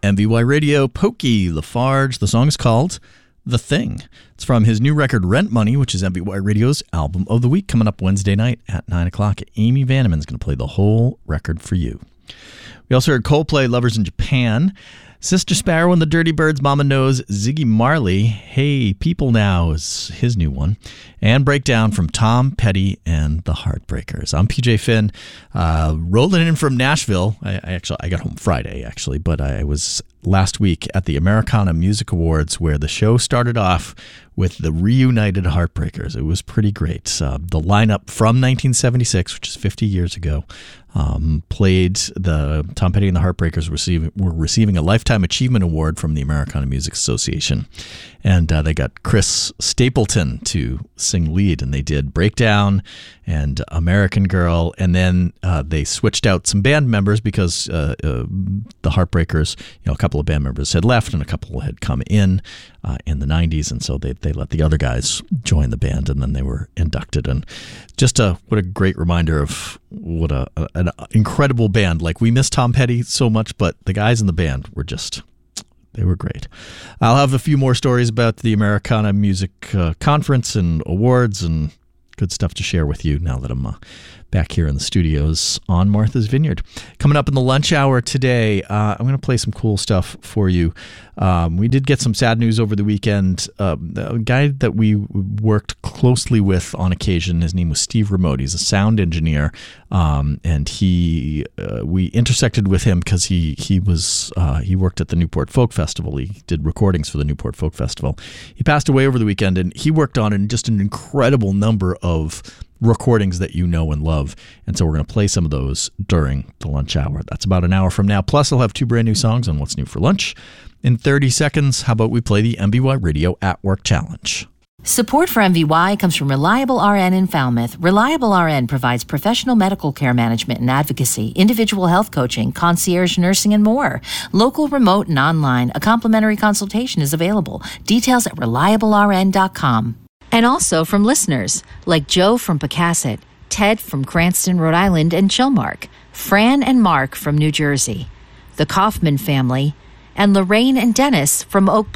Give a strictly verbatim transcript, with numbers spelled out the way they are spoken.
M V Y Radio, Pokey Lafarge. The song is called The Thing. It's from his new record, Rent Money, which is M V Y Radio's album of the week, coming up Wednesday night at nine o'clock. Amy Vanneman's going to play the whole record for you. We also heard Coldplay, Lovers in Japan. Sister Sparrow and the Dirty Birds, Mama Knows, Ziggy Marley, Hey People Now is his new one, and Breakdown from Tom Petty and the Heartbreakers. I'm P J Finn, uh, rolling in from Nashville. I, I actually I got home Friday, actually, but I was last week at the Americana Music Awards, where the show started off with the reunited Heartbreakers. It was pretty great. Uh, the lineup from nineteen seventy-six, which is fifty years ago, um, played the Tom Petty and the Heartbreakers receiving, were receiving a Lifetime Achievement Award from the Americana Music Association. And uh, they got Chris Stapleton to sing lead, and they did Breakdown and American Girl. And then uh, they switched out some band members because uh, uh, the Heartbreakers, you know, a couple of band members had left and a couple had come in uh, in the nineties. And so they, they let the other guys join the band, and then they were inducted. And just a, what a great reminder of what a, a an incredible band. Like, we miss Tom Petty so much, but the guys in the band were just... they were great. I'll have a few more stories about the Americana Music uh, Conference and awards and good stuff to share with you now that I'm uh, back here in the studios on Martha's Vineyard. Coming up in the lunch hour today, uh, I'm going to play some cool stuff for you. Um, we did get some sad news over the weekend. Uh, a guy that we worked closely with on occasion, his name was Steve Remote. He's a sound engineer, um, and he uh, we intersected with him because he he was uh, he worked at the Newport Folk Festival. He did recordings for the Newport Folk Festival. He passed away over the weekend, and he worked on an, just an incredible number of recordings that you know and love. And so we're going to play some of those during the lunch hour. That's about an hour from now. Plus, I'll have two brand new songs on What's New for Lunch. In thirty seconds, how about we play the M V Y Radio At Work Challenge? Support for M V Y comes from Reliable R N in Falmouth. Reliable R N provides professional medical care management and advocacy, individual health coaching, concierge nursing, and more. Local, remote, and online. A complimentary consultation is available. Details at reliable R N dot com. And also from listeners like Joe from Pecasset, Ted from Cranston, Rhode Island, and Chilmark, Fran and Mark from New Jersey, the Kaufman family, and Lorraine and Dennis from Oak